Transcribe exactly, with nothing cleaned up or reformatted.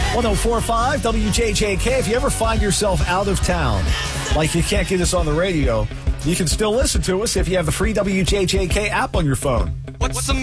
one oh four point five W J J K. If you ever find yourself out of town, like you can't get us on the radio, you can still listen to us if you have the free W J J K app on your phone. What's the